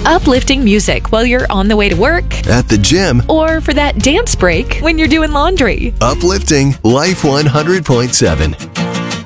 Uplifting music while you're on the way to work, at the gym, or for that dance break when you're doing laundry. uplifting Life 100.7.